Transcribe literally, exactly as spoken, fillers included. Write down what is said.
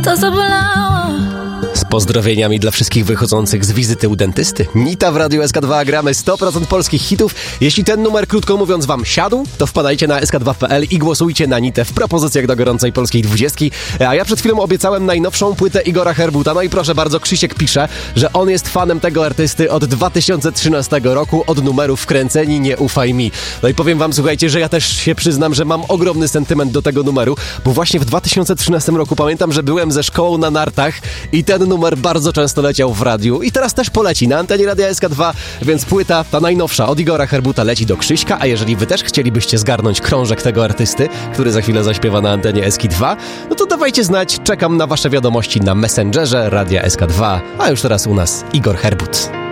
to zabolało. Z pozdrowieniami dla wszystkich wychodzących z wizyty u dentysty. Nita w Radiu S K dwa, gramy sto procent polskich hitów. Jeśli ten numer, krótko mówiąc, wam siadł, to wpadajcie na S K dwa kropka P L i głosujcie na Nitę w propozycjach do gorącej polskiej dwudziestki. A ja przed chwilą obiecałem najnowszą płytę Igora Herbuta. No i proszę bardzo, Krzysiek pisze, że on jest fanem tego artysty od dwa tysiące trzynastego roku, od numeru Wkręceni, nie ufaj mi. No i powiem wam, słuchajcie, że ja też się przyznam, że mam ogromny sentyment do tego numeru, bo właśnie w dwa tysiące trzynastym roku pamiętam, że byłem ze szkołą na nartach i ten numer bardzo często leciał w radiu i teraz też poleci na antenie Radia S K dwa, więc płyta, ta najnowsza od Igora Herbuta leci do Krzyśka, a jeżeli wy też chcielibyście zgarnąć krążek tego artysty, który za chwilę zaśpiewa na antenie S K dwa, no to dawajcie znać, czekam na wasze wiadomości na Messengerze Radia S K dwa, a już teraz u nas Igor Herbut.